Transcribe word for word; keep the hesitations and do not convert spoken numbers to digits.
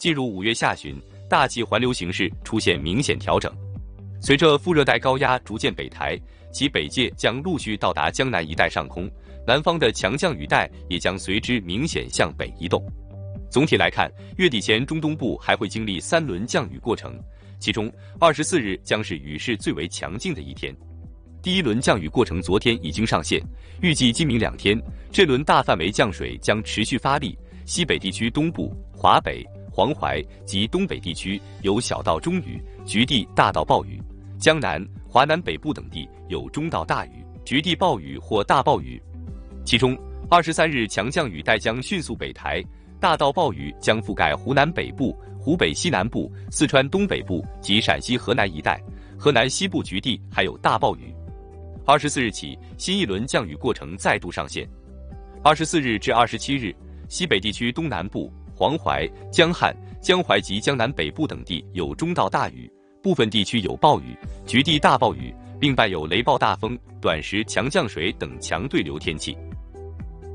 进入五月下旬，大气环流形势出现明显调整。随着副热带高压逐渐北抬，其北界将陆续到达江南一带上空，南方的强降雨带也将随之明显向北移动。总体来看，月底前中东部还会经历三轮降雨过程，其中二十四日将是雨势最为强劲的一天。第一轮降雨过程昨天已经上线，预计今明两天，这轮大范围降水将持续发力，西北地区东部、华北、黄淮及东北地区有小到中雨，局地大到暴雨。江南、华南北部等地有中到大雨，局地暴雨或大暴雨。其中，二十三日强降雨带将迅速北抬，大到暴雨将覆盖湖南北部、湖北西南部、四川东北部及陕西河南一带，河南西部局地还有大暴雨。二十四日起，新一轮降雨过程再度上线。二十四日至二十七日，西北地区东南部、黄淮、江汉、江淮及江南北部等地有中到大雨，部分地区有暴雨，局地大暴雨，并伴有雷暴大风、短时强降水等强对流天气。